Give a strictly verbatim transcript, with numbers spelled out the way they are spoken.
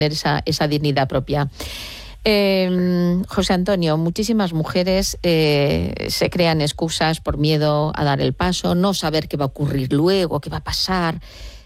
esa, esa dignidad propia. Eh, José Antonio, muchísimas mujeres eh, se crean excusas por miedo a dar el paso, no saber qué va a ocurrir luego, qué va a pasar.